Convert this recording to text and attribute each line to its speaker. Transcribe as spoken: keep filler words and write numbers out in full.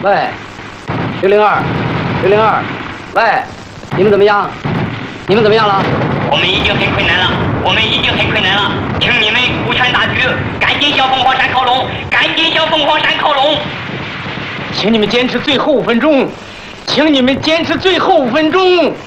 Speaker 1: 喂，六零二，六零二，喂，你们怎么样？你们怎么样了？
Speaker 2: 我们已经很困难了，我们已经很困难了，请你们顾全大局，赶紧向凤凰山靠拢，赶紧向凤凰山靠拢。
Speaker 3: 请你们坚持最后五分钟，请你们坚持最后五分钟。